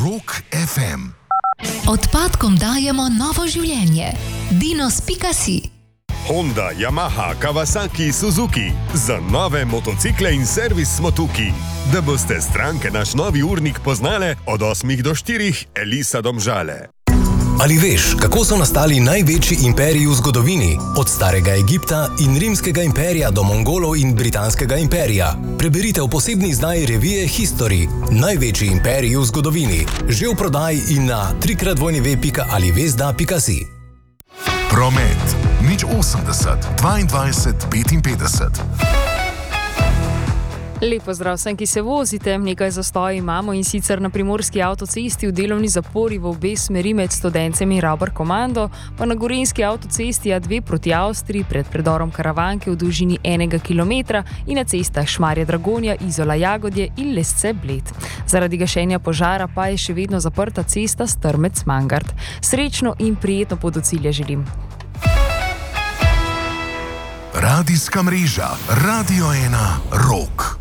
Rock FM. Odpadkom dajemo novo življenje. Dinos.si. Honda, Yamaha, Kawasaki, Suzuki. Za nove motocikle in servis smo tukaj. Da boste stranke naš novi urnik poznale od 8 do 4, Elisa Domžale. Ali veš, kako so nastali največji imperiji v zgodovini? Od starega Egipta in rimskega imperija do Mongolov in britanskega imperija. Preberite v posebni izdaji revije History. Največji imperiji v zgodovini. Že v prodaji in na www.alivesda.si. Promet. 080 22 55. Lep pozdrav vsem, ki se vozite. Nekaj zastoji imamo in sicer na primorski avtocesti v delovni zapori v obe smeri med Studencem in Ravbar Komando, pa na gorenjski avtocesti A2 proti Avstriji pred predorom Karavanke v dolžini 1 km in na cestah Šmarje Dragonja, Izola Jagodje in Lesce Bled. Zaradi gašenja požara pa je še vedno zaprta cesta Strmec Mangart. Srečno in prijetno pot do cilja želim. Radijska mreža Radio 1 Rock.